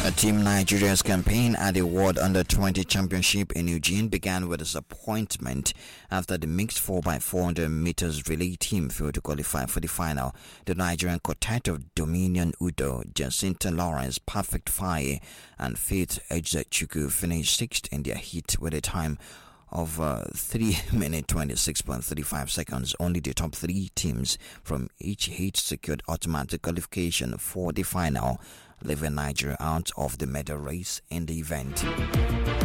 Team Nigeria's campaign at the World Under-20 Championship in Eugene began with disappointment after the mixed 4x400 meters relay team failed to qualify for the final. The Nigerian quartet of Dominion Udo, Jacinta Lawrence, Perfect Fire, and Faith Ejechukwu finished sixth in their heat with a time of 3 minutes 26.35 seconds. Only the top three teams from each heat secured automatic qualification for the final, leaving Nigeria out of the medal race in the event.